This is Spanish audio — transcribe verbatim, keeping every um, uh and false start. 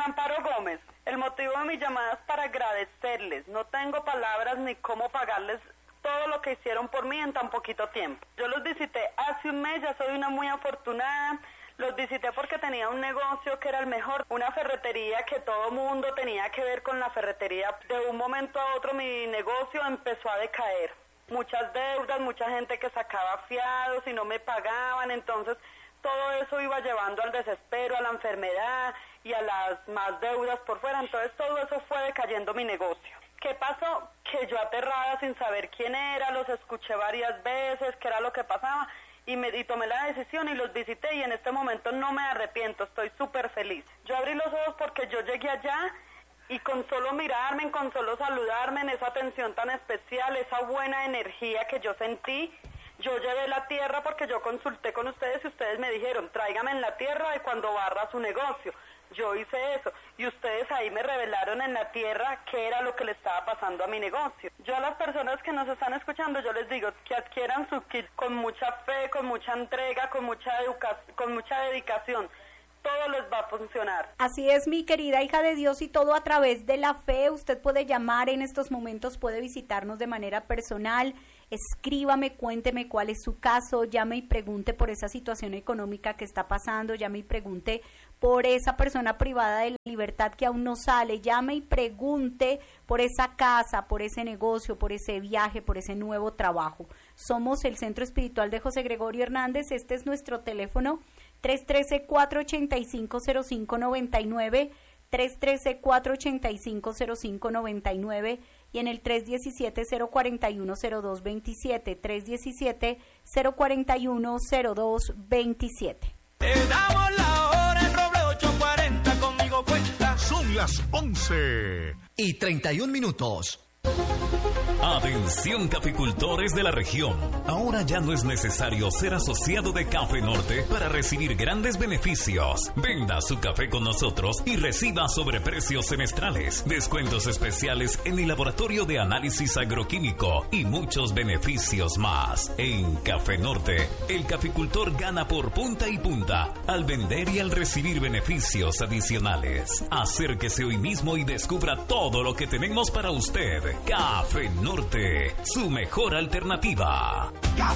Amparo Gómez. El motivo de mi llamada es para agradecerles. No tengo palabras ni cómo pagarles todo lo que hicieron por mí en tan poquito tiempo. Yo los visité hace un mes, ya soy una muy afortunada. Los visité porque tenía un negocio que era el mejor, una ferretería que todo mundo tenía que ver con la ferretería. De un momento a otro mi negocio empezó a decaer. Muchas deudas, mucha gente que sacaba fiados y no me pagaban, entonces todo eso iba llevando al desespero, a la enfermedad y a las más deudas por fuera. Entonces todo eso fue decayendo mi negocio. ¿Qué pasó? Que yo aterrada sin saber quién era, los escuché varias veces, qué era lo que pasaba. Y, me, y tomé la decisión y los visité y en este momento no me arrepiento, estoy súper feliz. Yo abrí los ojos porque yo llegué allá y con solo mirarme, con solo saludarme, en esa atención tan especial, esa buena energía que yo sentí, yo llevé la tierra porque yo consulté con ustedes y ustedes me dijeron, tráigame en la tierra de cuando barra su negocio. Yo hice eso y ustedes ahí me revelaron en la tierra qué era lo que le estaba pasando a mi negocio. Yo a las personas que nos están escuchando, yo les digo que adquieran su kit con mucha fe, con mucha entrega, con mucha educación, con mucha dedicación. Todo les va a funcionar. Así es, mi querida hija de Dios, y todo a través de la fe. Usted puede llamar en estos momentos, puede visitarnos de manera personal, escríbame, cuénteme cuál es su caso, llame y pregunte por esa situación económica que está pasando, llame y pregunte por esa persona privada de libertad que aún no sale, llame y pregunte por esa casa, por ese negocio, por ese viaje, por ese nuevo trabajo. Somos el Centro Espiritual de José Gregorio Hernández, este es nuestro teléfono, tres uno tres, cuatro ocho cinco, cero cinco nueve nueve, tres uno tres, cuatro ocho cinco, cero cinco nueve nueve y en el tres uno siete, cero cuatro uno, cero dos dos siete, tres uno siete, cero cuatro uno, cero dos dos siete. Te damos la hora en Roble ocho cuarenta, conmigo cuenta. Son las once y treinta y un minutos. Atención caficultores de la región, ahora ya no es necesario ser asociado de Café Norte para recibir grandes beneficios. Venda su café con nosotros y reciba sobreprecios semestrales, descuentos especiales en el laboratorio de análisis agroquímico y muchos beneficios más. En Café Norte, el caficultor gana por punta y punta al vender y al recibir beneficios adicionales. Acérquese hoy mismo y descubra todo lo que tenemos para usted. Café Norte, su mejor alternativa.